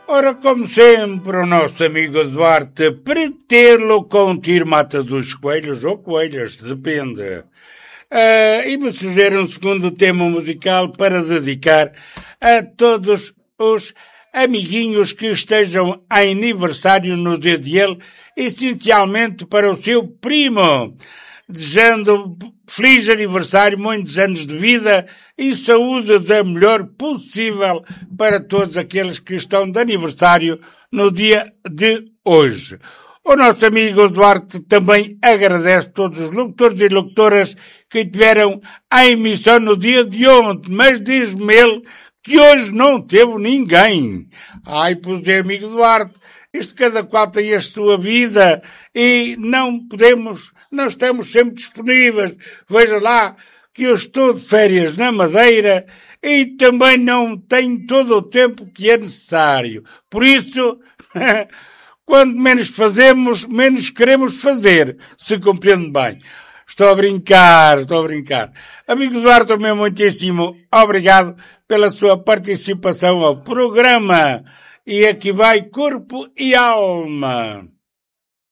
Ora, como sempre, o nosso amigo Duarte pretê-lo com tiro mata dos coelhos ou coelhas, depende. E me sugere um segundo tema musical para dedicar a todos os amiguinhos que estejam a aniversário no dia dele, essencialmente para o seu primo, desejando feliz aniversário, muitos anos de vida e saúde da melhor possível para todos aqueles que estão de aniversário no dia de hoje. O nosso amigo Duarte também agradece todos os locutores e locutoras que tiveram a emissão no dia de ontem, mas diz-me ele que hoje não teve ninguém. Ai, pois é, amigo Duarte, isto cada qual tem a sua vida e não estamos sempre disponíveis. Veja lá que eu estou de férias na Madeira e também não tenho todo o tempo que é necessário. Por isso, quando menos fazemos, menos queremos fazer, se compreende bem. Estou a brincar. Amigo Duarte, também muitíssimo obrigado pela sua participação ao programa. E aqui vai Corpo e Alma.